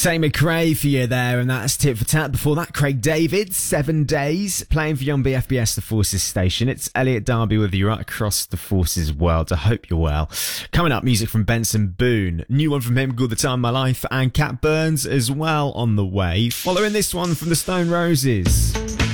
Tay McRae for you there, and that's Tit for Tat. Before that, Craig David, 7 Days, playing for Young BFBS, the Forces Station. It's Elliot Darby with you right across the Forces world. I hope you're well. Coming up, music from Benson Boone. New one from him called The Time of My Life, and Cat Burns as well on the way. Following this one from the Stone Roses.